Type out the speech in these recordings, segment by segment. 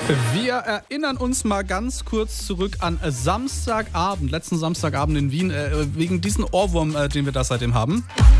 Wir erinnern uns mal ganz kurz zurück an Samstagabend, letzten Samstagabend in Wien, wegen diesen Ohrwurm, den wir da seitdem haben.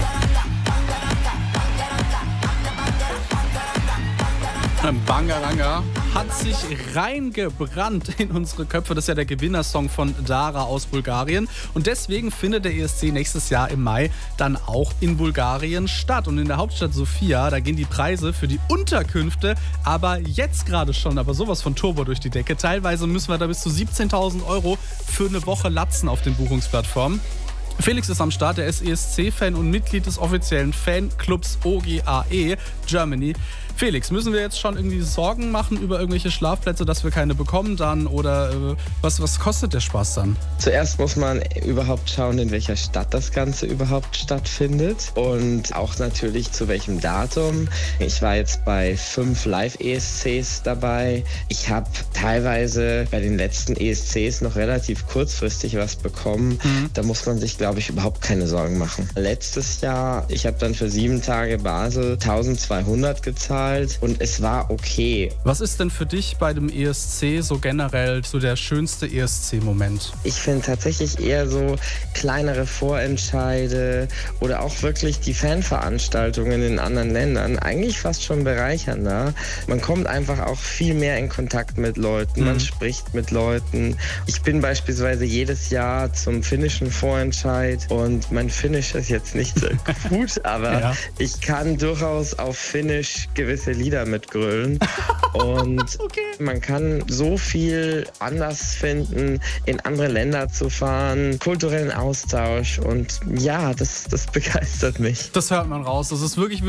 Bangaranga hat sich reingebrannt in unsere Köpfe. Das ist ja der Gewinnersong von Dara aus Bulgarien. Und deswegen findet der ESC nächstes Jahr im Mai dann auch in Bulgarien statt. Und in der Hauptstadt Sofia, da gehen die Preise für die Unterkünfte aber jetzt gerade schon, aber sowas von Turbo durch die Decke. Teilweise müssen wir da bis zu 17.000 € für eine Woche latzen auf den Buchungsplattformen. Felix ist am Start, er ist ESC-Fan und Mitglied des offiziellen Fanclubs OGAE Germany. Felix, müssen wir jetzt schon irgendwie Sorgen machen über irgendwelche Schlafplätze, dass wir keine bekommen dann? Oder was kostet der Spaß dann? Zuerst muss man überhaupt schauen, in welcher Stadt das Ganze überhaupt stattfindet und auch natürlich zu welchem Datum. Ich war jetzt bei 5 Live-ESCs dabei. Ich habe teilweise bei den letzten ESCs noch relativ kurzfristig was bekommen. Da muss man sich, glaube ich, überhaupt keine Sorgen machen. Letztes Jahr, ich habe dann für 7 Tage Basel 1200 gezahlt und es war okay. Was ist denn für dich bei dem ESC so generell so der schönste ESC-Moment? Ich finde tatsächlich eher so kleinere Vorentscheide oder auch wirklich die Fanveranstaltungen in anderen Ländern eigentlich fast schon bereichernder. Man kommt einfach auch viel mehr in Kontakt mit Leuten, man spricht mit Leuten. Ich bin beispielsweise jedes Jahr zum finnischen Vorentscheid und mein Finnisch ist jetzt nicht so gut, aber ich kann durchaus auf Finnisch gewisse Lieder mitgrölen und man kann so viel anders finden, in andere Länder zu fahren, kulturellen Austausch und ja, das begeistert mich. Das hört man raus. Das ist wirklich